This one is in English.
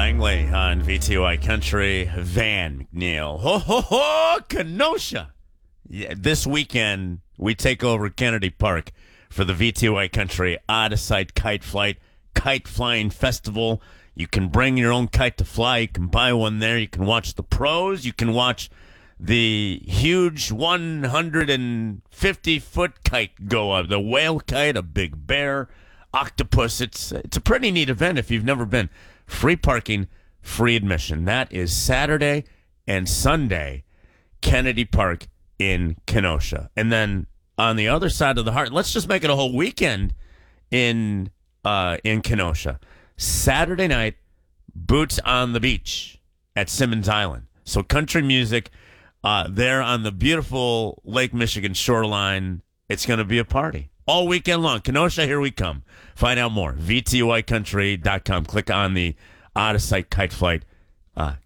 Langley on VTY Country. Van McNeil. Ho, ho, ho, Kenosha. Yeah, this weekend, we take over Kennedy Park for the VTY Country Out-of-Sight Kite Flying Festival. You can bring your own kite to fly. You can buy one there. You can watch the pros. You can watch the huge 150-foot kite go up. The whale kite, a big bear, octopus. It's a pretty neat event if you've never been. Free parking, free admission. That is Saturday and Sunday, Kennedy Park in Kenosha. And then on the other side of the heart, let's just make it a whole weekend in Kenosha. Saturday night, Boots on the Beach at Simmons Island. So country music there on the beautiful Lake Michigan shoreline. It's going to be a party all weekend long. Kenosha, here we come. Find out more. VTYCountry.com. Click on the Out-of-Sight Kite Flight